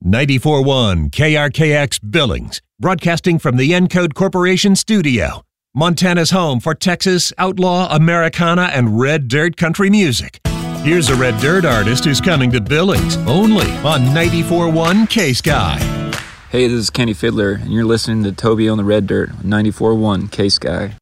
94.1 KRKX Billings, broadcasting from the Encode Corporation studio. Montana's home for Texas, outlaw, Americana, and red dirt country music. Here's a red dirt artist who's coming to Billings, only on 94.1 K-Sky. Hey, this is Kenny Fiddler, and you're listening to Toby on the Red Dirt on 94.1 K-Sky.